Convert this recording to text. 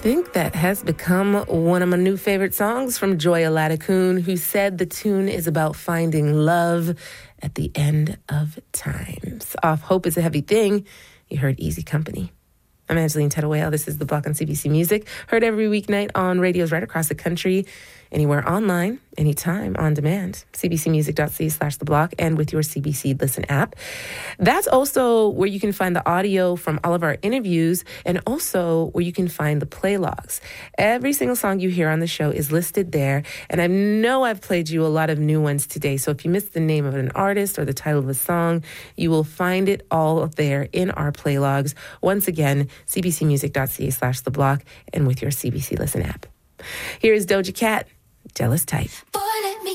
think that has become one of my new favorite songs from Joya Ladakun, who said the tune is about finding love at the end of times. Off Hope Is a Heavy Thing, you heard Easy Company. I'm Angeline Tettawale. This is The Block on CBC Music, heard every weeknight on radios right across the country, anywhere online, anytime, on demand. cbcmusic.ca/The Block and with your CBC Listen app. That's also where you can find the audio from all of our interviews and also where you can find the play logs. Every single song you hear on the show is listed there, and I know I've played you a lot of new ones today, so if you missed the name of an artist or the title of a song, you will find it all there in our play logs. Once again, cbcmusic.ca/The Block and with your CBC Listen app. Here is Doja Cat, Jealous Type. Boy,